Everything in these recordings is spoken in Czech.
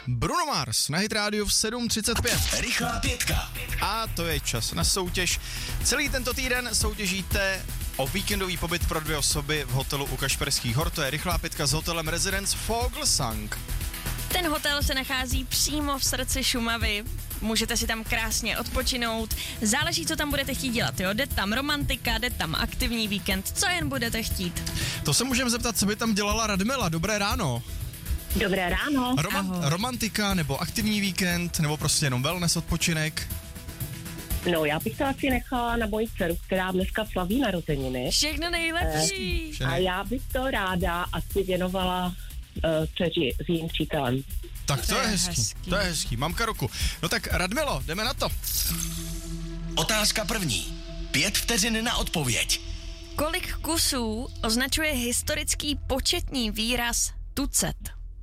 Bruno Mars na Hit Radio v 7:35. Rychlá pětka. A to je čas na soutěž. Celý tento týden soutěžíte o víkendový pobyt pro 2 osoby v hotelu u Kašperských hor. To je rychlá pětka s hotelem Residence Vogelsang. Ten hotel se nachází přímo v srdci Šumavy. Můžete si tam krásně odpočinout. Záleží, co tam budete chtít dělat, jo? Jde tam romantika, jde tam aktivní víkend, co jen budete chtít. To se můžeme zeptat, co by tam dělala Radmila. Dobré ráno. Dobré ráno. Romantika nebo aktivní víkend, nebo prostě jenom wellness odpočinek? No, já bych to asi nechala na moji dceru, která dneska slaví narozeniny. Všechno nejlepší. A já bych to ráda asi věnovala dceři s jejím přítelem. Tak to je hezký. To je hezký. Mamka roku. No tak Radmilo, jdeme na to. Otázka první. 5 vteřin na odpověď. Kolik kusů označuje historický početní výraz tucet?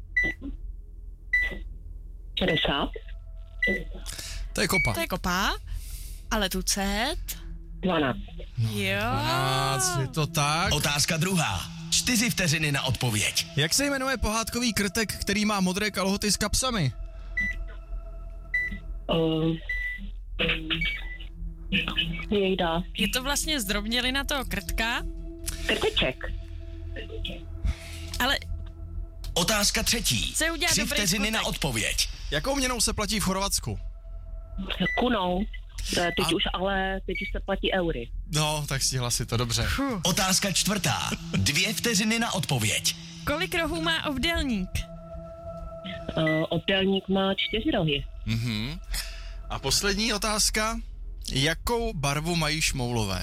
60. To je kopa. To je kopa, ale tucet? 12. Jo. Je to tak. Otázka druhá. 4 vteřiny na odpověď. Jak se jmenuje pohádkový krtek, který má modré kalhoty s kapsami? Jejda. Je to vlastně zdrobnělina toho krtka, Krteček. ale Otázka třetí. Co udělá 3 dobrý vteřiny skutek? na odpověď. Jakou měnou se platí v Chorvatsku? Kunou. Teď už se platí eury. No, tak stihla si to, dobře. Otázka čtvrtá. 2 vteřiny na odpověď. kolik rohů má obdélník? Obdélník má 4 rohy. A poslední otázka. Jakou barvu mají šmoulové?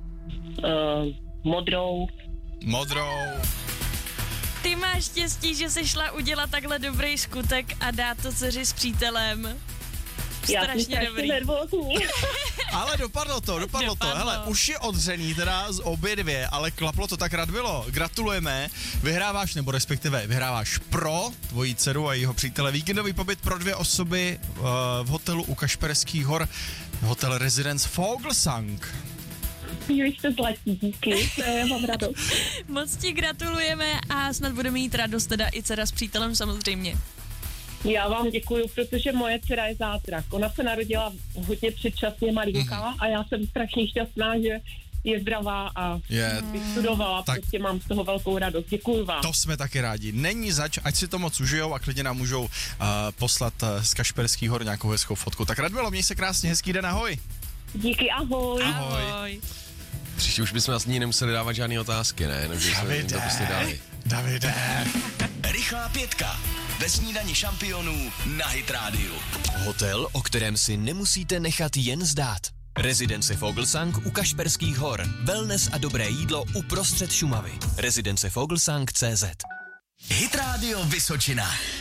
Modrou. Modrou. Ty máš štěstí, že jsi šla udělat takhle dobrý skutek a dát to dceři s přítelem. Já jsem Strašně dobrý. nervózní. Ale dopadlo to. Hele, už je odřený teda z obě dvě, ale klaplo to tak, Radmilo. Gratulujeme. Vyhráváš, nebo respektive vyhráváš pro tvoji dceru a jejího přítele víkendový pobyt pro 2 osoby v hotelu u Kašperských hor. Hotel Residence Vogelsang. Jo, jste zlatí, díky. Mám radost. Moc ti gratulujeme a snad bude mít radost teda i dcera s přítelem samozřejmě. Já vám děkuju, protože moje dcera je zázrak. Ona se narodila hodně předčasně malinká a já jsem strašně šťastná, že je zdravá a vystudovala. Tak. Prostě mám z toho velkou radost. Děkuju vám. To jsme taky rádi. Není zač, ať si to moc užijou a klidně nám můžou poslat z Kašperských hor nějakou hezkou fotku. Tak Radmilo, měj se krásně, hezký den, ahoj. Díky, ahoj. Ahoj. Příště už bychom vlastně nemuseli dávat žádné otázky, ne? Jenom, že jsme jim to prostě dali. Davide. Rychlá pětka. Ve snídani šampionů na Hit Radio. Hotel, o kterém si nemusíte nechat jen zdát. Rezidence Vogelsang u Kašperských hor. Wellness a dobré jídlo uprostřed Šumavy. Rezidence Vogelsang.cz. Hit Radio Vysočina.